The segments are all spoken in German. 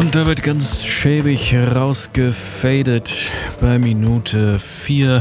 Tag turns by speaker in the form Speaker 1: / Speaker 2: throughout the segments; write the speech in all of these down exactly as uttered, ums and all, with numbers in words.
Speaker 1: Und da wird ganz schäbig rausgefadet bei Minute vier.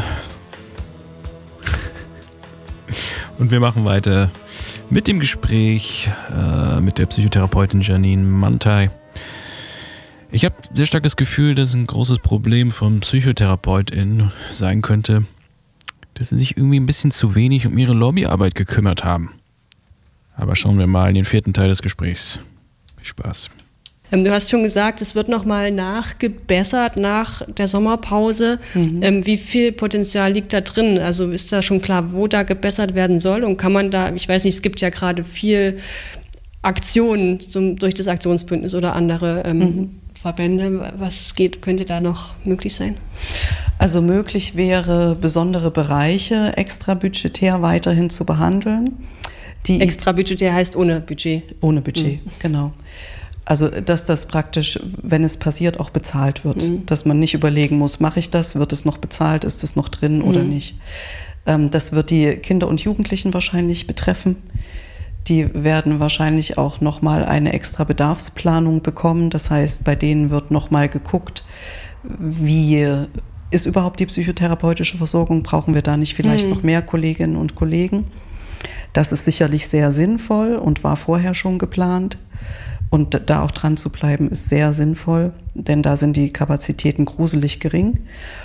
Speaker 1: Und wir machen weiter mit dem Gespräch äh, mit der Psychotherapeutin Janine Mantei. Ich habe sehr stark das Gefühl, dass ein großes Problem von PsychotherapeutInnen sein könnte, dass sie sich irgendwie ein bisschen zu wenig um ihre Lobbyarbeit gekümmert haben. Aber schauen wir mal in den vierten Teil des Gesprächs. Viel Spaß.
Speaker 2: Ähm, du hast schon gesagt, es wird nochmal nachgebessert nach der Sommerpause. Mhm. Ähm, wie viel Potenzial liegt da drin? Also ist da schon klar, wo da gebessert werden soll? Und kann man da, ich weiß nicht, es gibt ja gerade viel Aktionen zum, durch das Aktionsbündnis oder andere ähm, mhm. Verbände. Was geht, könnte da noch möglich sein?
Speaker 3: Also möglich wäre, besondere Bereiche extrabudgetär weiterhin zu behandeln. Die
Speaker 2: extrabudgetär heißt ohne Budget?
Speaker 3: Ohne Budget, mhm. genau. Also dass das praktisch, wenn es passiert, auch bezahlt wird. Mhm. Dass man nicht überlegen muss, mache ich das, wird es noch bezahlt, ist es noch drin mhm. oder nicht. Ähm, das wird die Kinder und Jugendlichen wahrscheinlich betreffen. Die werden wahrscheinlich auch nochmal eine extra Bedarfsplanung bekommen. Das heißt, bei denen wird nochmal geguckt, wie ist überhaupt die psychotherapeutische Versorgung? Brauchen wir da nicht vielleicht mhm. noch mehr Kolleginnen und Kollegen? Das ist sicherlich sehr sinnvoll und war vorher schon geplant. Und da auch dran zu bleiben, ist sehr sinnvoll, denn da sind die Kapazitäten gruselig gering.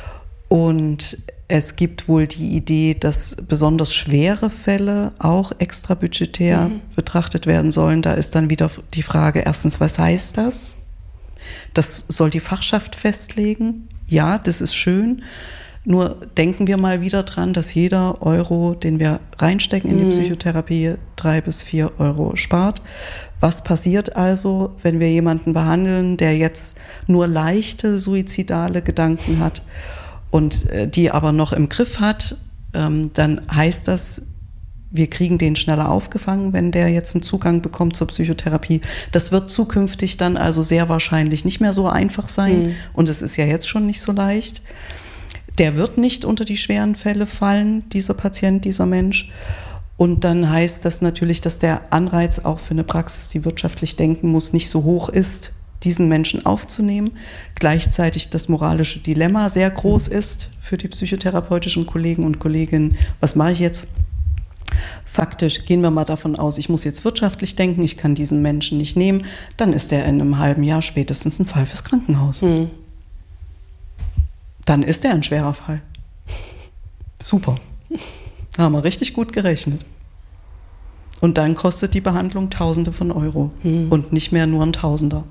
Speaker 3: Und es gibt wohl die Idee, dass besonders schwere Fälle auch extrabudgetär mhm. betrachtet werden sollen. Da ist dann wieder die Frage, erstens, was heißt das? Das soll die Fachschaft festlegen. Ja, das ist schön. Nur denken wir mal wieder dran, dass jeder Euro, den wir reinstecken in die Psychotherapie, drei bis vier Euro spart. Was passiert also, wenn wir jemanden behandeln, der jetzt nur leichte suizidale Gedanken hat und äh, die aber noch im Griff hat? Ähm, dann heißt das, wir kriegen den schneller aufgefangen, wenn der jetzt einen Zugang bekommt zur Psychotherapie. Das wird zukünftig dann also sehr wahrscheinlich nicht mehr so einfach sein. Mhm. Und es ist ja jetzt schon nicht so leicht. Der wird nicht unter die schweren Fälle fallen, dieser Patient, dieser Mensch. Und dann heißt das natürlich, dass der Anreiz auch für eine Praxis, die wirtschaftlich denken muss, nicht so hoch ist, diesen Menschen aufzunehmen. Gleichzeitig das moralische Dilemma sehr groß ist für die psychotherapeutischen Kollegen und Kolleginnen. Was mache ich jetzt? Faktisch gehen wir mal davon aus, ich muss jetzt wirtschaftlich denken, ich kann diesen Menschen nicht nehmen. Dann ist er in einem halben Jahr spätestens ein Fall fürs Krankenhaus. Mhm. Dann ist er ein schwerer Fall. Super. Da haben wir richtig gut gerechnet. Und dann kostet die Behandlung Tausende von Euro hm. und nicht mehr nur ein Tausender.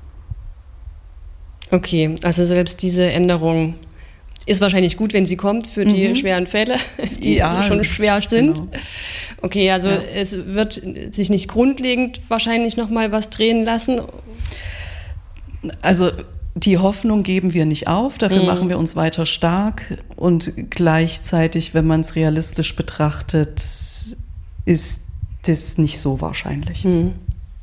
Speaker 2: Okay, also selbst diese Änderung ist wahrscheinlich gut, wenn sie kommt für die mhm. schweren Fälle, die ja, schon schwer sind. Genau. Okay, also ja. es wird sich nicht grundlegend wahrscheinlich nochmal was drehen lassen.
Speaker 3: Also die Hoffnung geben wir nicht auf, dafür mhm. machen wir uns weiter stark und gleichzeitig, wenn man es realistisch betrachtet, ist das nicht so wahrscheinlich.
Speaker 2: Mhm.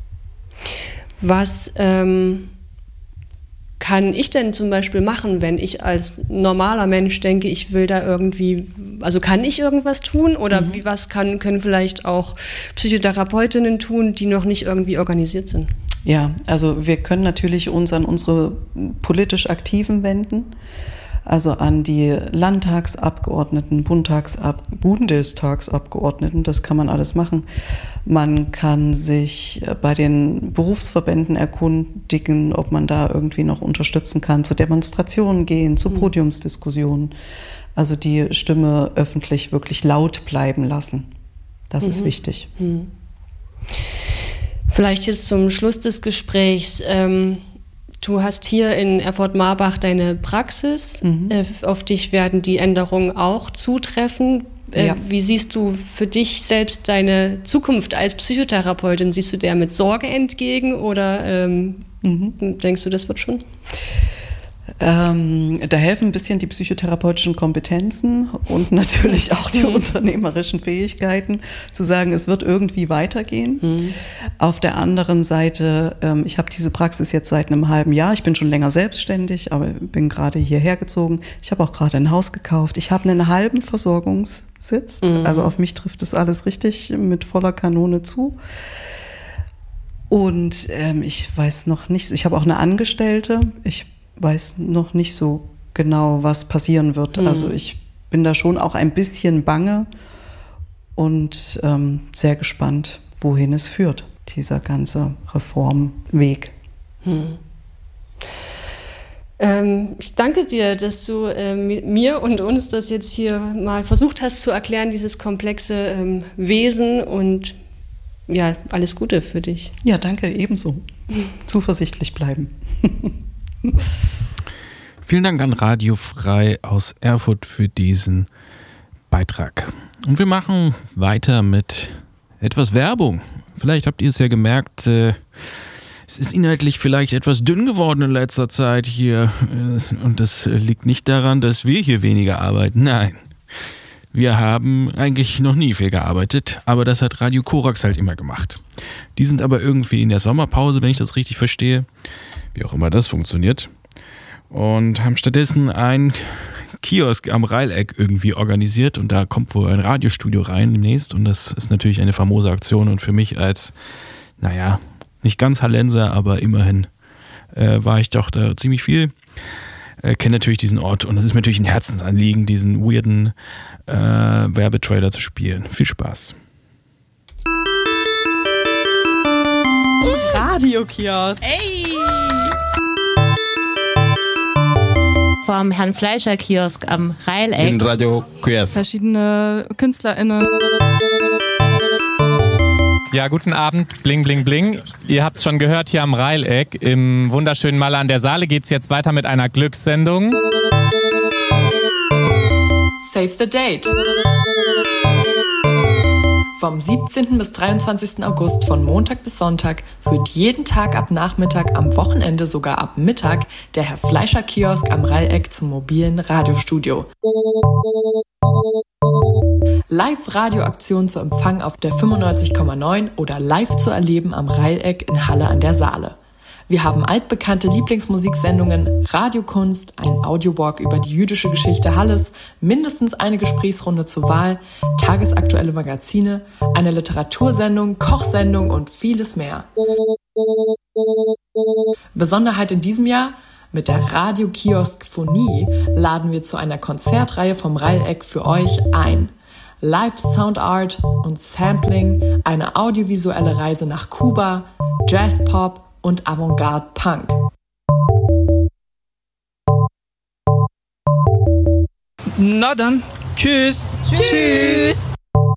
Speaker 2: Was ähm, kann ich denn zum Beispiel machen, wenn ich als normaler Mensch denke, ich will da irgendwie, also kann ich irgendwas tun oder mhm. wie, was kann, können vielleicht auch Psychotherapeutinnen tun, die noch nicht irgendwie organisiert sind?
Speaker 3: Ja, also wir können natürlich uns an unsere politisch Aktiven wenden, also an die Landtagsabgeordneten, Bundestagsab- Bundestagsabgeordneten, das kann man alles machen. Man kann sich bei den Berufsverbänden erkundigen, ob man da irgendwie noch unterstützen kann, zu Demonstrationen gehen, zu Podiumsdiskussionen, also die Stimme öffentlich wirklich laut bleiben lassen. Das mhm. ist wichtig.
Speaker 2: Mhm. Vielleicht jetzt zum Schluss des Gesprächs. Ähm, du hast hier in Erfurt-Marbach deine Praxis. Mhm. Äh, auf dich werden die Änderungen auch zutreffen. Äh, ja. Wie siehst du für dich selbst deine Zukunft als Psychotherapeutin? Siehst du der mit Sorge entgegen oder ähm, mhm. denkst du, das wird schon?
Speaker 3: Ähm, da helfen ein bisschen die psychotherapeutischen Kompetenzen und natürlich auch die mhm. unternehmerischen Fähigkeiten, zu sagen, es wird irgendwie weitergehen. Mhm. Auf der anderen Seite, ähm, ich habe diese Praxis jetzt seit einem halben Jahr. Ich bin schon länger selbstständig, aber bin gerade hierher gezogen. Ich habe auch gerade ein Haus gekauft. Ich habe einen halben Versorgungssitz. Mhm. Also auf mich trifft das alles richtig mit voller Kanone zu. Und ähm, ich weiß noch nicht, ich habe auch eine Angestellte, ich weiß noch nicht so genau, was passieren wird. Mhm. Also ich bin da schon auch ein bisschen bange und ähm, sehr gespannt, wohin es führt, dieser ganze Reformweg.
Speaker 2: Hm. Ähm, ich danke dir, dass du äh, mir und uns das jetzt hier mal versucht hast zu erklären, dieses komplexe ähm, Wesen, und ja, alles Gute für dich.
Speaker 3: Ja, danke, ebenso. Zuversichtlich bleiben.
Speaker 1: Vielen Dank an Radio Frei aus Erfurt für diesen Beitrag. Und wir machen weiter mit etwas Werbung. Vielleicht habt ihr es ja gemerkt, äh, es ist inhaltlich vielleicht etwas dünn geworden in letzter Zeit hier. Und das liegt nicht daran, dass wir hier weniger arbeiten. Nein, wir haben eigentlich noch nie viel gearbeitet, aber das hat Radio Korax halt immer gemacht. Die sind aber irgendwie in der Sommerpause, wenn ich das richtig verstehe, wie auch immer das funktioniert, und haben stattdessen ein Kiosk am Rheileck irgendwie organisiert, und da kommt wohl ein Radiostudio rein demnächst, und das ist natürlich eine famose Aktion, und für mich als, naja, nicht ganz Hallenser, aber immerhin äh, war ich doch da ziemlich viel. Äh, kenne natürlich diesen Ort, und es ist mir natürlich ein Herzensanliegen, diesen weirden äh, Werbetrailer zu spielen. Viel Spaß.
Speaker 4: Radiokiosk. Ey!
Speaker 5: Vom Herrn Fleischer Kiosk am Rheileck.
Speaker 6: In Radio Kiosk.
Speaker 4: Verschiedene KünstlerInnen.
Speaker 7: Ja, guten Abend, bling, bling, bling. Ihr habt es schon gehört, hier am Rheileck, im wunderschönen Malle an der Saale, geht es jetzt weiter mit einer Glückssendung.
Speaker 8: Save the Date. Vom siebzehnten bis dreiundzwanzigsten August von Montag bis Sonntag führt jeden Tag ab Nachmittag, am Wochenende sogar ab Mittag, der Herr Fleischer Kiosk am Rheileck zum mobilen Radiostudio. Live-Radioaktion zu empfangen auf der fünfundneunzig Komma neun oder live zu erleben am Rheileck in Halle an der Saale. Wir haben altbekannte Lieblingsmusiksendungen, Radiokunst, ein Audiowalk über die jüdische Geschichte Halles, mindestens eine Gesprächsrunde zur Wahl, tagesaktuelle Magazine, eine Literatursendung, Kochsendung und vieles mehr. Besonderheit in diesem Jahr: Mit der Radio-Kiosk-Phonie laden wir zu einer Konzertreihe vom Rheileck für euch ein. Live Soundart und Sampling, eine audiovisuelle Reise nach Kuba, Jazzpop und Avantgarde Punk.
Speaker 9: Na dann, tschüss.
Speaker 4: Tschüss. Tschüss.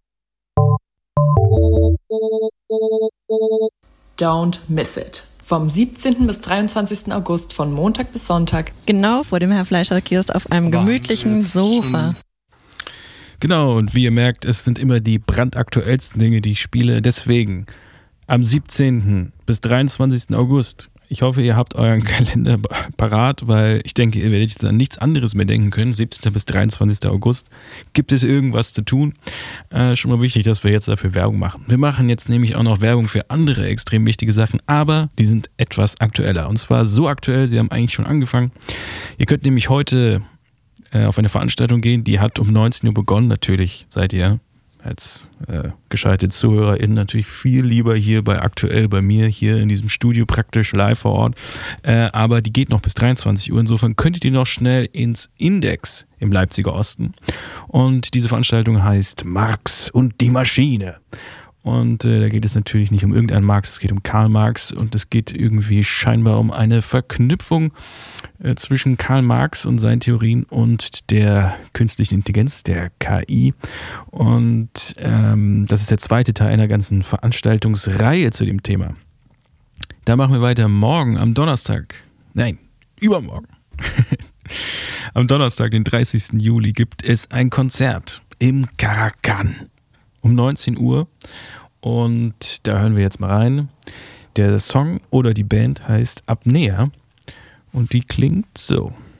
Speaker 8: Don't miss it. Vom siebzehnten bis dreiundzwanzigsten August von Montag bis Sonntag.
Speaker 4: Genau vor dem Herr Fleischer Kiosk auf einem gemütlichen Sofa.
Speaker 1: Genau, und wie ihr merkt, es sind immer die brandaktuellsten Dinge, die ich spiele. Deswegen am siebzehnten bis dreiundzwanzigsten August. Ich hoffe, ihr habt euren Kalender parat, weil ich denke, ihr werdet jetzt an nichts anderes mehr denken können. siebzehnten bis dreiundzwanzigsten August gibt es irgendwas zu tun. Äh, schon mal wichtig, dass wir jetzt dafür Werbung machen. Wir machen jetzt nämlich auch noch Werbung für andere extrem wichtige Sachen, aber die sind etwas aktueller. Und zwar so aktuell, sie haben eigentlich schon angefangen. Ihr könnt nämlich heute äh, auf eine Veranstaltung gehen, die hat um neunzehn Uhr begonnen. Natürlich seid ihr als äh, gescheite ZuhörerInnen natürlich viel lieber hier bei aktuell bei mir hier in diesem Studio praktisch live vor Ort. Äh, aber die geht noch bis dreiundzwanzig Uhr. Insofern könntet ihr noch schnell ins Index im Leipziger Osten. Und diese Veranstaltung heißt Marx und die Maschine. Und äh, da geht es natürlich nicht um irgendeinen Marx, es geht um Karl Marx, und es geht irgendwie scheinbar um eine Verknüpfung äh, zwischen Karl Marx und seinen Theorien und der künstlichen Intelligenz, der K I. Und ähm, das ist der zweite Teil einer ganzen Veranstaltungsreihe zu dem Thema. Da machen wir weiter morgen am Donnerstag. Nein, übermorgen. Am Donnerstag, den dreißigsten Juli, gibt es ein Konzert im Karakan. Um neunzehn Uhr, und da hören wir jetzt mal rein. Der Song oder die Band heißt Apnea und die klingt so.